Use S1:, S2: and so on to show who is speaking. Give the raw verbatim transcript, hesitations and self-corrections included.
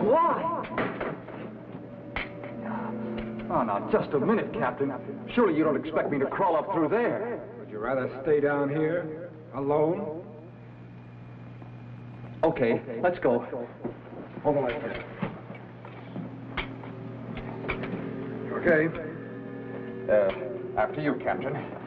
S1: Why? Oh, now, just a minute, Captain. Surely you don't expect me to crawl up through there.
S2: Would you rather stay down here, alone?
S1: Okay, let's go.
S2: Hold the light there. Okay.
S1: Uh, after you, Captain.